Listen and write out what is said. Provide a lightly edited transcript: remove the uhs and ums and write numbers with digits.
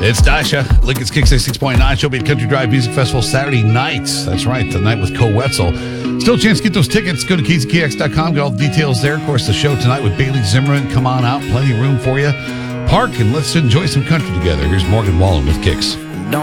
It's Dasha, Lincoln's Kicks 6.9. She'll be at Country Drive Music Festival Saturday nights. That's right, the night with Cole Wetzel. Still a chance to get those tickets. Go to KZKX.com. Get all the details there. Of course, the show tonight with Bailey Zimmerman. Come on out. Plenty of room for you. Park and let's enjoy some country together. Here's Morgan Wallen with Kicks.